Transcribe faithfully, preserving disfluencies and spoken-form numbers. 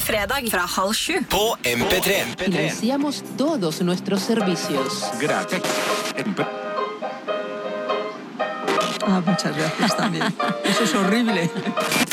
fredag fra halv sju. På M P tre. Financiamos todos nuestros servicios. Gracias. Ah, muchas gracias también. Eso es horrible.